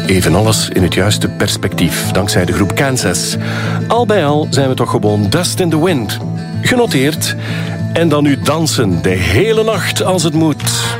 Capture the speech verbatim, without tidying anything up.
Even alles in het juiste perspectief, dankzij de groep Kansas. Al bij al zijn we toch gewoon Dust in the Wind. Genoteerd. En dan nu dansen, de hele nacht als het moet.